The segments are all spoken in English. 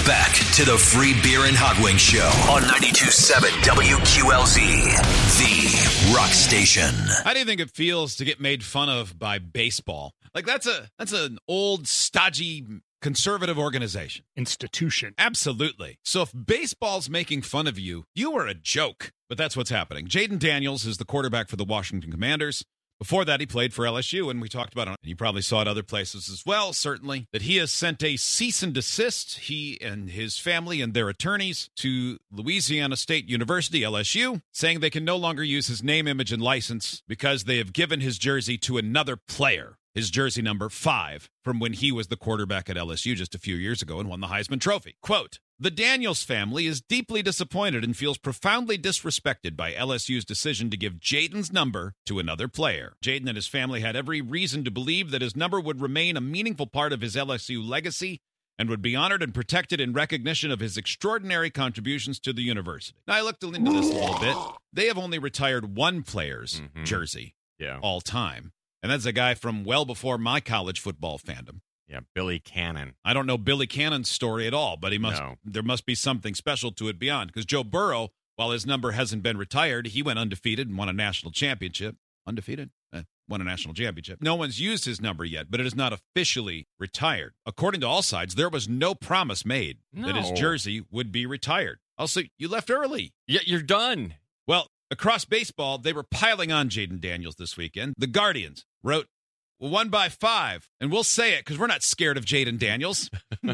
back to the Free Beer and Hot Wings Show on 92.7 WQLZ, the rock station. How do you think it feels to get made fun of by baseball? Like that's an old, stodgy, conservative organization. Institution. Absolutely. So if baseball's making fun of you, you are a joke. But that's what's happening. Jaden Daniels is the quarterback for the Washington Commanders. Before that, he played for LSU, and we talked about it. And you probably saw it other places as well, certainly, that he has sent a cease and desist, he and his family and their attorneys, to Louisiana State University, LSU, saying they can no longer use his name, image, and license because they have given his jersey to another player, his jersey number 5, from when he was the quarterback at LSU just a few years ago and won the Heisman Trophy. Quote, "The Daniels family is deeply disappointed and feels profoundly disrespected by LSU's decision to give Jaden's number to another player. Jaden and his family had every reason to believe that his number would remain a meaningful part of his LSU legacy and would be honored and protected in recognition of his extraordinary contributions to the university." Now, I looked into this a little bit. They have only retired one player's jersey all time, and that's a guy from well before my college football fandom. Yeah, Billy Cannon. I don't know Billy Cannon's story at all, but there must be something special to it beyond. Because Joe Burrow, while his number hasn't been retired, he went undefeated and won a national championship. Undefeated? Won a national championship. No one's used his number yet, but it is not officially retired. According to all sides, there was no promise made that his jersey would be retired. Also, you left early. Yeah, you're done. Well, across baseball, they were piling on Jaden Daniels this weekend. The Guardians wrote, "Well, won by 5, and we'll say it because we're not scared of Jaden Daniels."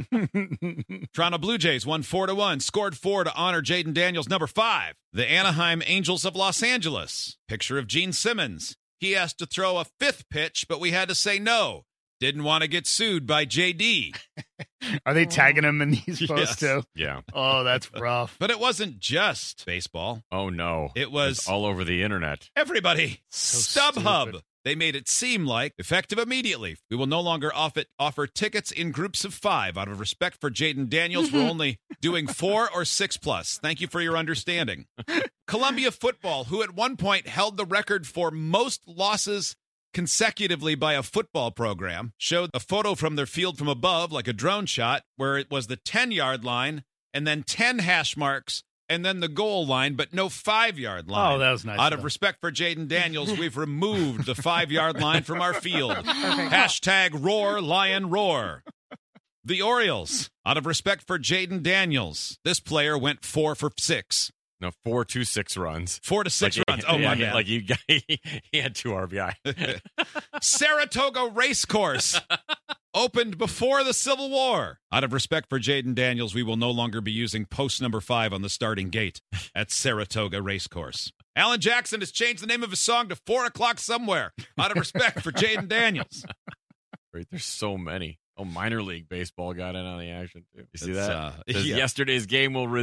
Toronto Blue Jays won 4-1, scored 4 to honor Jaden Daniels, number 5. The Anaheim Angels of Los Angeles. Picture of Gene Simmons. He asked to throw a 5th pitch, but we had to say no. Didn't want to get sued by JD. Are they tagging him in these posts too? Yeah. Oh, that's rough. But it wasn't just baseball. Oh, no. It was It's all over the internet. everybody. So StubHub. stupid. They made it seem like, effective immediately, we will no longer offer tickets in groups of 5. Out of respect for Jaden Daniels, we're only doing 4 or 6 plus. Thank you for your understanding. Columbia football, who at one point held the record for most losses consecutively by a football program, showed a photo from their field from above, like a drone shot, where it was the 10-yard line and then 10 hash marks and then the goal line, but no 5-yard line. Oh, that was nice. Out of respect for Jaden Daniels, we've removed the 5-yard line from our field. Hashtag roar, lion, roar. The Orioles, out of respect for Jaden Daniels, this player went 4 for 6. No, 4 to 6 runs. 4 to 6 runs. Oh, my God. Like he had 2 RBI. Saratoga Racecourse opened before the Civil War. Out of respect for Jaden Daniels, we will no longer be using post number 5 on the starting gate at Saratoga Racecourse. Alan Jackson has changed the name of his song to 4 O'Clock Somewhere out of respect for Jaden Daniels. Right, there's so many. Oh, minor league baseball got in on the action too. You see It's, that? yeah. Yesterday's game will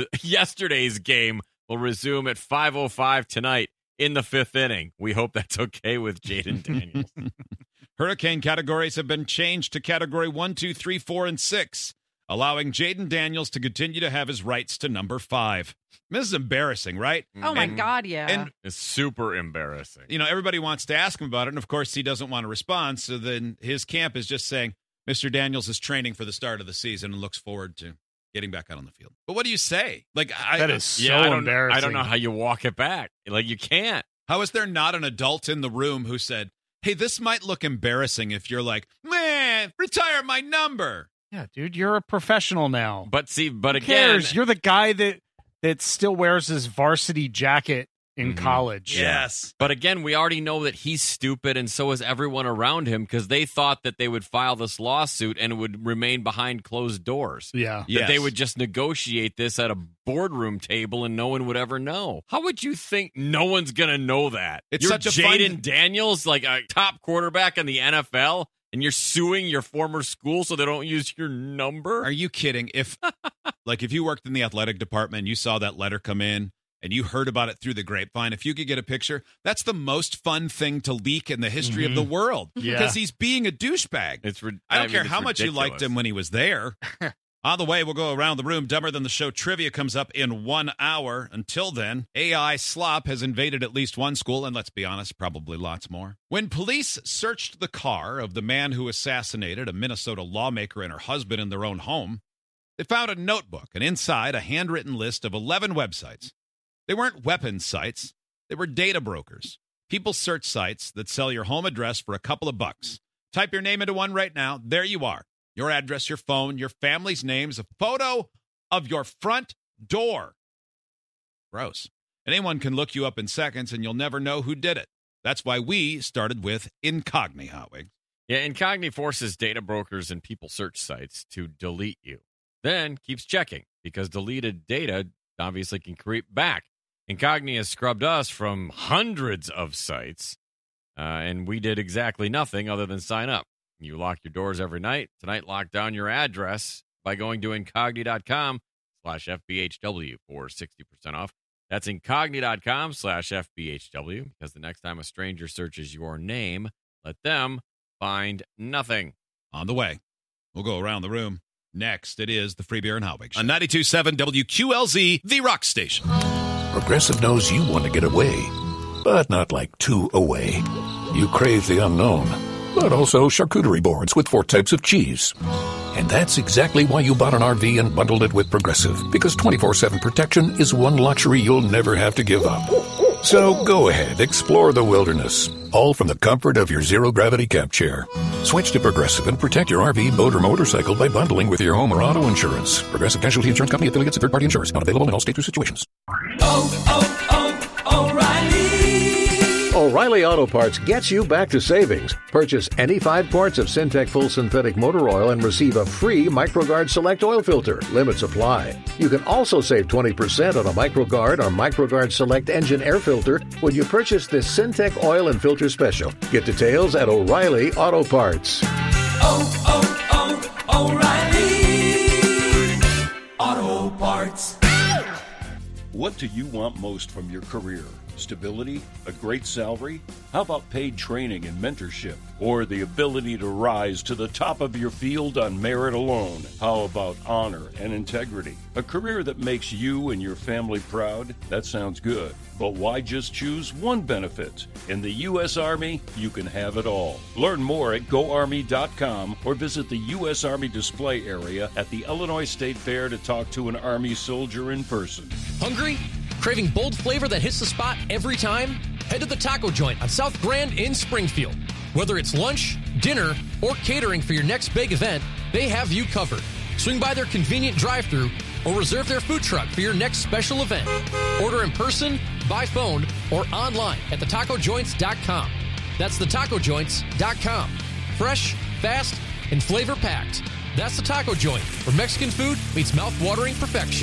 resume at 5:05 tonight in the 5th inning. We hope that's okay with Jaden Daniels. Hurricane categories have been changed to category 1, 2, 3, 4, and 6, allowing Jaden Daniels to continue to have his rights to number 5. This is embarrassing, right? Oh, my God, yeah. And, It's super embarrassing. everybody wants to ask him about it, and of course he doesn't want to respond, so then his camp is just saying, Mr. Daniels is training for the start of the season and looks forward to getting back out on the field. But what do you say? That is so embarrassing. I embarrassing. don't know how you walk it back. Like, you can't. How is there not an adult in the room who said, hey, this might look embarrassing if you're like, man, retire my number. Yeah, dude, you're a professional now. But Who again, cares? You're the guy that still wears his varsity jacket in college. Yes. But again, we already know that he's stupid, and so is everyone around him, because they thought that they would file this lawsuit and it would remain behind closed doors. Yeah. That they would just negotiate this at a boardroom table and no one would ever know. How would you think no one's going to know that? It's You're such a fun- Jaden Daniels, like a top quarterback in the NFL, and you're suing your former school so they don't use your number? Are you kidding? If you worked in the athletic department and you saw that letter come in and you heard about it through the grapevine, if you could get a picture, that's the most fun thing to leak in the history of the world. Yeah. Because he's being a douchebag. I don't care how much you liked him when he was there. On the way, we'll go around the room. Dumber Than the Show trivia comes up in 1 hour. Until then, AI slop has invaded at least one school, and let's be honest, probably lots more. When police searched the car of the man who assassinated a Minnesota lawmaker and her husband in their own home, They found a notebook, and inside a handwritten list of 11 websites. They weren't weapons sites. They were data brokers. People search sites that sell your home address for a couple of bucks. Type your name into one right now. There you are. Your address, your phone, your family's names, a photo of your front door. Gross. Anyone can look you up in seconds, and you'll never know who did it. That's why we started with Incogni, Hotwig. Yeah, Incogni forces data brokers and people search sites to delete you. Then keeps checking, because deleted data obviously can creep back. Incogni has scrubbed us from hundreds of sites, and we did exactly nothing other than sign up. You lock your doors every night. Tonight, lock down your address by going to incogni.com/FBHW for 60% off. That's incogni.com/FBHW, because the next time a stranger searches your name, let them find nothing. On the way. We'll go around the room. Next, it is the Free Beer and Hotwig Show. On 92.7 WQLZ, the rock station. Progressive knows you want to get away, but not like too away. You crave the unknown, but also charcuterie boards with 4 types of cheese. And that's exactly why you bought an RV and bundled it with Progressive, because 24/7 protection is one luxury you'll never have to give up. So go ahead, explore the wilderness, all from the comfort of your zero-gravity camp chair. Switch to Progressive and protect your RV, boat, or motorcycle by bundling with your home or auto insurance. Progressive Casualty Insurance Company, affiliates, and third-party insurers. Not available in all states or situations. O'Reilly Auto Parts gets you back to savings. Purchase any 5 quarts of Syntec Full Synthetic Motor Oil and receive a free MicroGuard Select Oil Filter. Limits apply. You can also save 20% on a MicroGuard or MicroGuard Select Engine Air Filter when you purchase this Syntec Oil and Filter Special. Get details at O'Reilly Auto Parts. O'Reilly Auto Parts. What do you want most from your career? Stability? A great salary? How about paid training and mentorship? Or the ability to rise to the top of your field on merit alone? How about honor and integrity? A career that makes you and your family proud? That sounds good. But why just choose one benefit? In the U.S. Army, you can have it all. Learn more at GoArmy.com or visit the U.S. Army display area at the Illinois State Fair to talk to an Army soldier in person. Hungry? Craving bold flavor that hits the spot every time? Head to the Taco Joint on South Grand in Springfield. Whether it's lunch, dinner, or catering for your next big event, they have you covered. Swing by their convenient drive-thru or reserve their food truck for your next special event. Order in person, by phone, or online at thetacojoints.com. That's thetacojoints.com. Fresh, fast, and flavor-packed. That's the Taco Joint, where Mexican food meets mouth-watering perfection.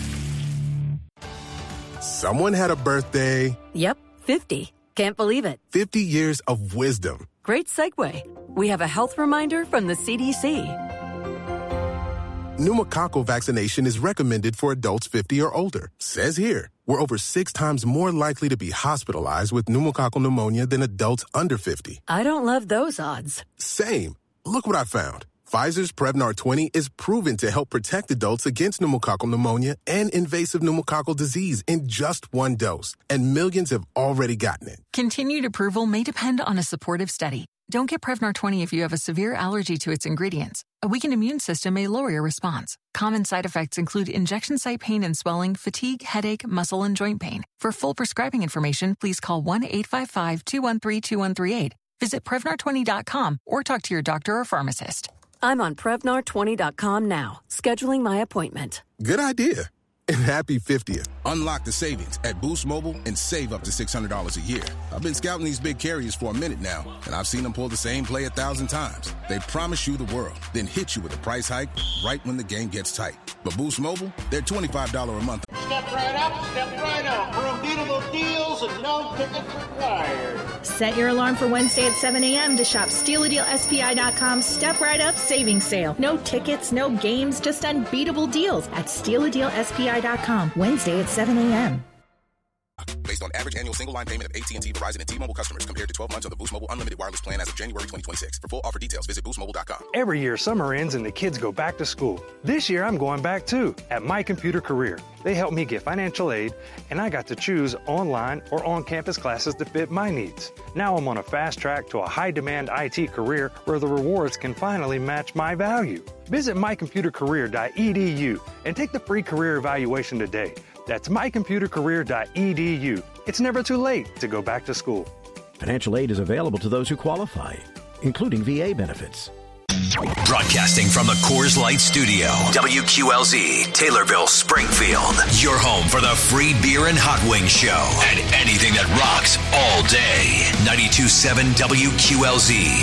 Someone had a birthday. Yep, 50. Can't believe it. 50 years of wisdom. Great segue. We have a health reminder from the CDC. Pneumococcal vaccination is recommended for adults 50 or older. Says here, we're over 6 times more likely to be hospitalized with pneumococcal pneumonia than adults under 50. I don't love those odds. Same. Look what I found. Pfizer's Prevnar 20 is proven to help protect adults against pneumococcal pneumonia and invasive pneumococcal disease in just 1 dose. And millions have already gotten it. Continued approval may depend on a supportive study. Don't get Prevnar 20 if you have a severe allergy to its ingredients. A weakened immune system may lower your response. Common side effects include injection site pain and swelling, fatigue, headache, muscle, and joint pain. For full prescribing information, please call 1-855-213-2138. Visit Prevnar20.com or talk to your doctor or pharmacist. I'm on Prevnar20.com now, scheduling my appointment. Good idea. And happy 50th. Unlock the savings at Boost Mobile and save up to $600 a year. I've been scouting these big carriers for a minute now, and I've seen them pull the same play 1,000 times. They promise you the world, then hit you with a price hike right when the game gets tight. But Boost Mobile, they're $25 a month. Step right up, step right out. For unbeatable deals and no tickets required. Set your alarm for Wednesday at 7 a.m. to shop StealADealSPI.com's Step Right Up Savings Sale. No tickets, no games, just unbeatable deals at StealADealSPI.com. Wednesday at 7 a.m. Based on Average annual single line payment of AT&T, Verizon, and T-Mobile customers compared to 12 months on the Boost Mobile Unlimited Wireless Plan as of January 2026. For full offer details, visit boostmobile.com. Every year, summer ends and the kids go back to school. This year, I'm going back too at My Computer Career. They helped me get financial aid, and I got to choose online or on-campus classes that fit my needs. Now I'm on a fast track to a high-demand IT career where the rewards can finally match my value. Visit mycomputercareer.edu and take the free career evaluation today. That's mycomputercareer.edu. It's never too late to go back to school. Financial aid is available to those who qualify, including VA benefits. Broadcasting from the Coors Light Studio, WQLZ, Taylorville, Springfield. Your home for the free beer and hot wing show and anything that rocks all day. 92.7 WQLZ.